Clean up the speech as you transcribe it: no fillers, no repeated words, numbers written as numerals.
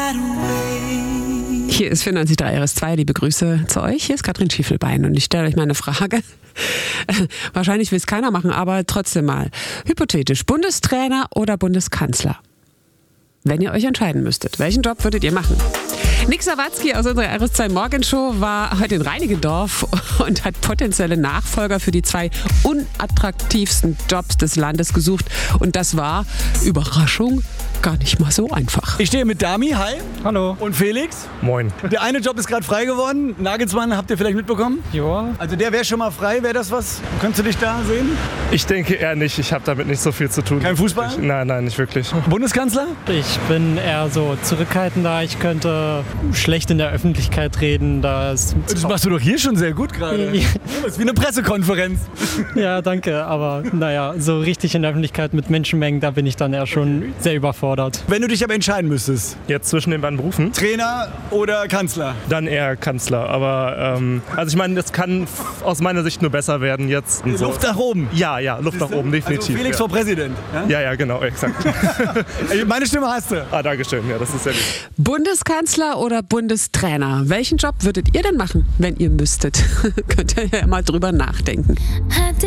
Hier ist 94.3 RS2, liebe Grüße zu euch. Hier ist Katrin Schiefelbein und ich stelle euch mal eine Frage. Wahrscheinlich will es keiner machen, aber trotzdem mal. Hypothetisch, Bundestrainer oder Bundeskanzler? Wenn ihr euch entscheiden müsstet, welchen Job würdet ihr machen? Nick Sawatzki aus unserer RS2 Morgenshow war heute in Reinickendorf und hat potenzielle Nachfolger für die 2 unattraktivsten Jobs des Landes gesucht. Und das war, Überraschung, gar nicht mal so einfach. Ich stehe mit Dami, hi. Hallo. Und Felix. Moin. Der eine Job ist gerade frei geworden. Nagelsmann, habt ihr vielleicht mitbekommen? Ja. Also der wäre schon mal frei, wäre das was? Könntest du dich da sehen? Ich denke eher nicht. Ich habe damit nicht so viel zu tun. Kein Fußball? Nein, nicht wirklich. Bundeskanzler? Ich bin eher so zurückhaltender. Ich könnte schlecht in der Öffentlichkeit reden. Das machst du doch hier schon sehr gut gerade. Das ist wie eine Pressekonferenz. Ja, danke. Aber naja, so richtig in der Öffentlichkeit mit Menschenmengen, da bin ich dann eher schon sehr überfordert. Wenn du dich aber entscheiden müsstest. Jetzt zwischen den beiden Berufen? Trainer oder Kanzler? Dann eher Kanzler. Aber also ich meine, das kann aus meiner Sicht nur besser werden jetzt. So. Luft nach oben. Ja, Luft nach oben, definitiv. Also Felix vor Präsident. Ja, genau, exakt. Meine Stimme hast du. Dankeschön. Ja, das ist sehr lieb. Bundeskanzler oder Bundestrainer? Welchen Job würdet ihr denn machen, wenn ihr müsstet? Könnt ihr ja mal drüber nachdenken.